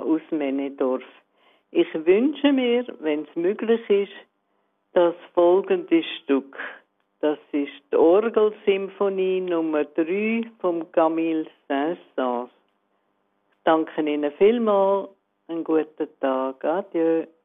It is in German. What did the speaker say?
aus Männedorf. Ich wünsche mir, wenn es möglich ist, das folgende Stück. Das ist die Orgelsymphonie Nummer 3 von Camille Saint-Saëns. Ich danke Ihnen vielmals. Einen guten Tag. Adieu.